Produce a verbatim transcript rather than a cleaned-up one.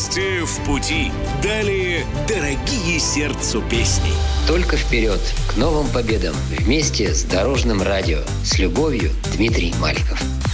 Вместе в пути. Далее дорогие сердцу песни. Только вперед, к новым победам. Вместе с Дорожным радио. С любовью, Дмитрий Маликов.